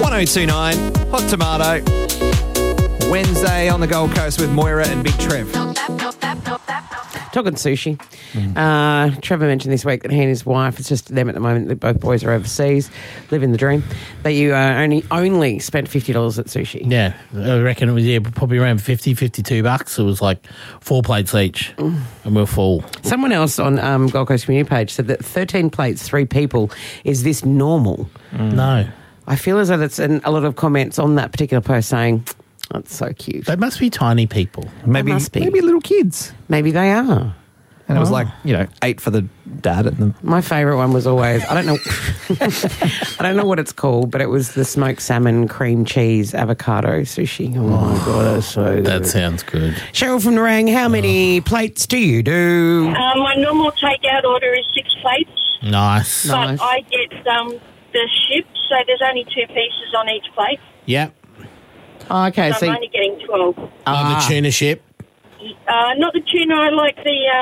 1029, Hot Tomato. Wednesday on the Gold Coast with Moira and Big Trev. Talking sushi. Trevor mentioned this week that he and his wife, it's just them at the moment, that both boys are overseas, living the dream, that you only spent $50 at sushi. Yeah, I reckon it was probably around $52. It was like 4 plates each, and we're full. Someone else on Gold Coast Community page said that 13 plates, 3 people, is this normal? No. I feel as though that's a lot of comments on that particular post saying, that's so cute. They must be tiny people. Maybe little kids. Maybe they are. And it was like, 8 for the dad and the... My favourite one was always, I don't know I don't know what it's called, but it was the smoked salmon, cream cheese, avocado sushi. Oh my God, that's so good. That sounds good. Cheryl from Nerang, how many plates do you do? My normal takeout order is 6 plates. Nice. But I get the ship, so there's only 2 pieces on each plate. Yep. Oh, okay, so I'm only getting 12. The tuna ship. Not the tuna. I like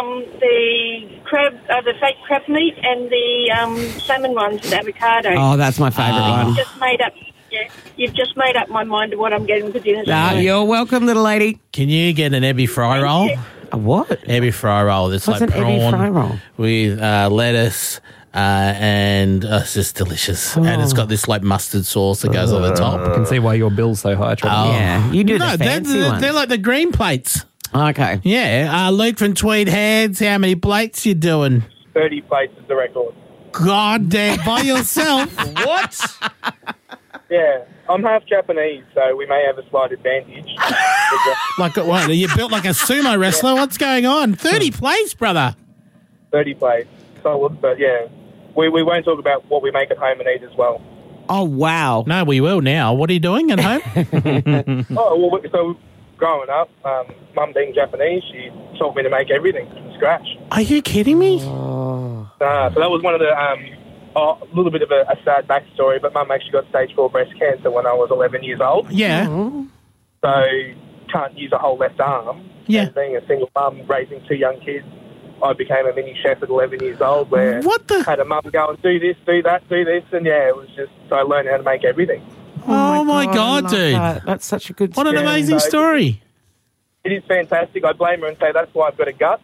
the crab, the fake crab meat, and the salmon ones with avocado. Oh, that's my favourite one. You've just made up my mind of what I'm getting for dinner. You're welcome, little lady. Can you get an Ebby fry roll? A what? Ebby fry roll. It's What's like an Ebby prawn fry roll? with lettuce. And it's just delicious. And it's got this like mustard sauce that goes on the top. I can see why your bill's so high, Trevor. Yeah, you do the fancy ones. They're like the green plates. Okay. Yeah. Luke from Tweed Heads, how many plates you doing? 30 plates is the record. God damn, by yourself? What? Yeah, I'm half Japanese, so we may have a slight advantage. Like what? Are you built like a sumo wrestler? What's going on? 30 plates, brother. 30 plates. Solid, but yeah. We won't talk about what we make at home and eat as well. Oh, wow. No, we will now. What are you doing at home? So growing up, Mum being Japanese, she taught me to make everything from scratch. Are you kidding me? So that was one of the, a little bit of a sad backstory, but Mum actually got stage 4 breast cancer when I was 11 years old. Yeah. So can't use a whole left arm. Yeah. And being a single mum, raising 2 young kids, I became a mini chef at 11 years old where I had a mum go and do this, do that, do this, and it was just, so I learned how to make everything. Oh my God, dude. That's such a good What an amazing story. It is fantastic. I blame her and say that's why I've got a gut.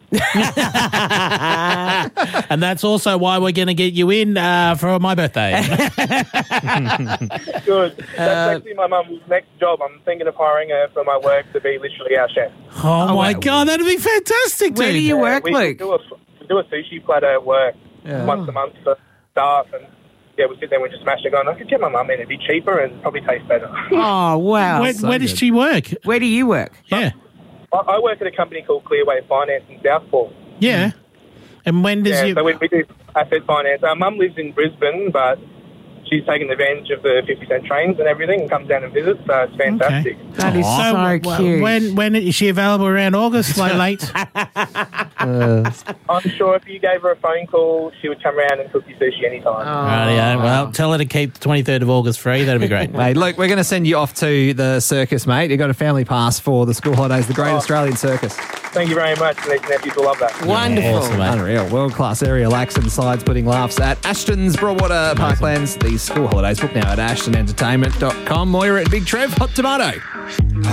And that's also why we're going to get you in for my birthday. Good. That's actually my mum's next job. I'm thinking of hiring her for my work to be literally our chef. Oh my God, that'd be fantastic, dude. Where do you work, Luke? We do a sushi platter at work once a month for staff, and we sit there and we just smash it going, I could get my mum in, it'd be cheaper and probably taste better. Oh, wow. Where does she work? Where do you work? Yeah. I work at a company called Clearway Finance in Southport. Yeah. And when does so we do asset finance. Our mum lives in Brisbane, but she's taken advantage of the 50-cent trains and everything and comes down and visits, so it's fantastic. Okay. That is so cute. When is she available around August, late? I'm sure if you gave her a phone call, she would come around and cook you sushi anytime. Rightio. Well, tell her to keep the 23rd of August free. That'd be great. Mate, Luke, we're going to send you off to the circus, mate. You've got a family pass for the school holidays, the Great Australian Circus. Thank you very much. Niece and nephews will love that. Wonderful. Awesome, mate. Unreal. World-class area lax and sides putting laughs at Ashton's Broadwater Parklands. These school holidays book now at ashtonentertainment.com. Moira and Big Trev, Hot Tomato.